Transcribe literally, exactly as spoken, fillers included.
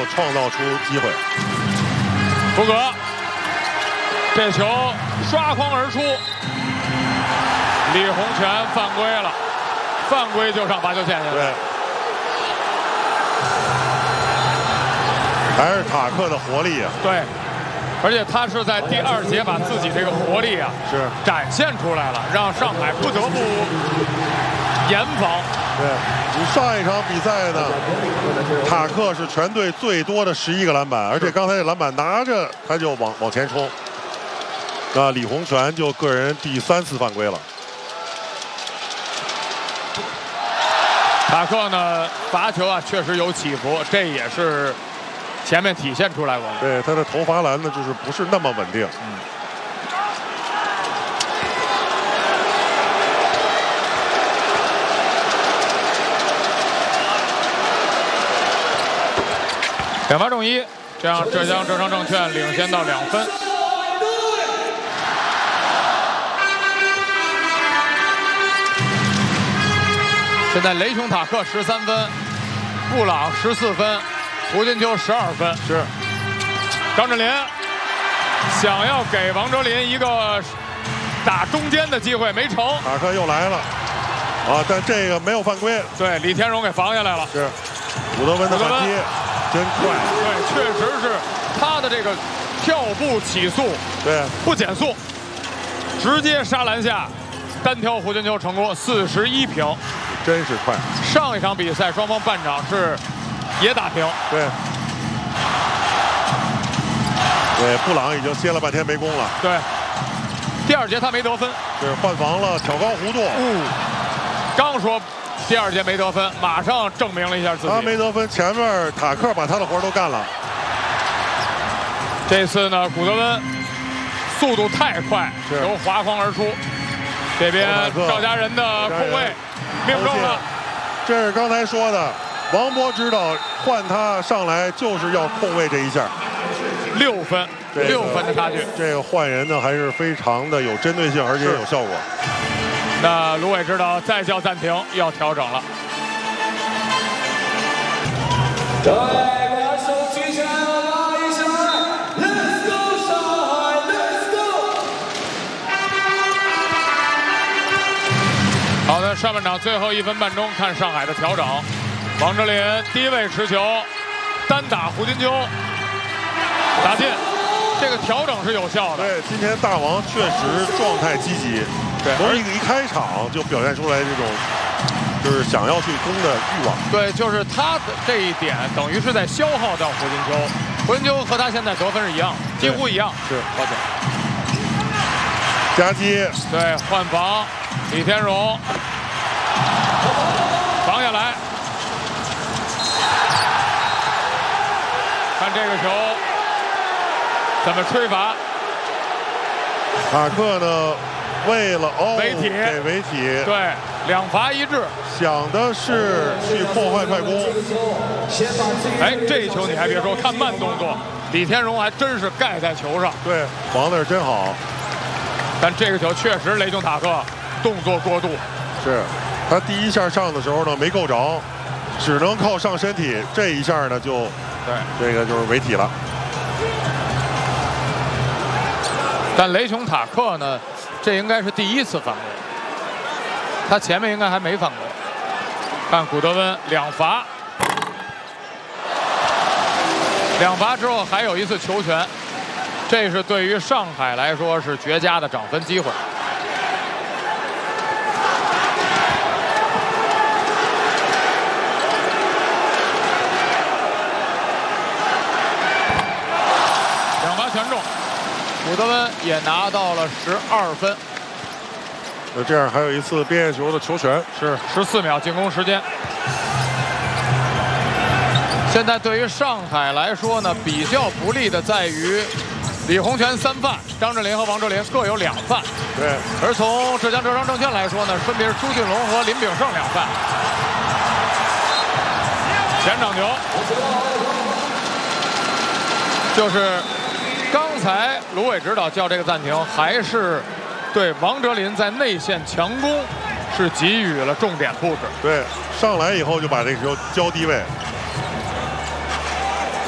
创造出机会。 福格，这球刷筐而出，李洪权犯规了，犯规就上罚球线去了。 对，还是塔克的活力啊。 对。 而且他是在第二节把自己这个活力啊是展现出来了，让上海不得不严防。 对你上一场比赛呢，塔克是全队最多的十一个篮板，而且刚才这篮板拿着他就往往前冲。那李洪权就个人第三次犯规了。 塔克呢罚球啊确实有起伏，这也是。 前面体现出来过， 对他的投罚篮呢，就是不是那么稳定。 嗯。两罚中一，这样浙江浙商证券领先到两分。现在雷琼塔克十三分，布朗十四分。 胡金秋十二分， 是张镇麟想要给王哲林一个打中间的机会，没成。 塔克又来了，啊，但这个没有犯规。 对，李天荣给防下来了。 是，古德温的反击真快。 对，确实是他的这个跳步起速， 对， 不减速，直接杀篮下，单挑胡金秋成功，四十一平， 真是快。 上一场比赛双方半场是。 也打平， 对，对，布朗已经歇了半天没攻了。 对，第二节他没得分， 是换防了，挑高弧度。 嗯，刚说第二节没得分，马上证明了一下自己。 他没得分，前面塔克把他的活都干了。 这次呢，古德温速度太快，由滑筐而出，这边赵家人的控卫命中了。 这是刚才说的。 王博知道换他上来就是要控卫这一下， 六分，这个、六分的差距。 这个换人呢还是非常的有针对性，而且有效果。 那卢伟知道再叫暂停，要调整了。各位把手举起来，拉一下 ，Let's go 上海 ，Let's go。好的，上半场最后一分半钟，看上海的调整。 王哲林低位持球，单打胡金秋，打进，这个调整是有效的。 对，今天大王确实状态积极，对，从一个一开场就表现出来这种，就是想要去攻的欲望。 对，就是他的这一点，等于是在消耗掉胡金秋。胡金秋和他现在得分是一样，几乎一样。 是， 抱歉。 夹击， 对，换防，李天荣防下来。 看这个球怎么吹罚？ 塔克呢，为了哦， 违体， 给违体， 对，两罚一掷， 想的是去破坏快攻。 哎，这球你还别说，看慢动作，李天荣还真是盖在球上， 对，防的是真好。 但这个球确实雷琼塔克动作过度， 是他第一下上的时候呢没够着，只能靠上身体，这一下呢就。 对， 这个就是违体了。 但雷琼塔克呢，这应该是第一次犯规，他前面应该还没犯规。看古德温两罚，两罚之后还有一次球权，这是对于上海来说是绝佳的涨分机会。 全中，古德温也拿到了十二分。 那这样还有一次边线球的球权， 是十四秒进攻时间。现在对于上海来说呢，比较不利的在于李洪权三犯，张镇麟和王哲林各有两犯。 对。 而从浙江浙商证券来说呢，分别是朱俊龙和林炳胜两犯。前场球，就是刚才卢伟指导叫这个暂停，还是对王哲林在内线强攻是给予了重点布置。 对，上来以后就把这个球交低位。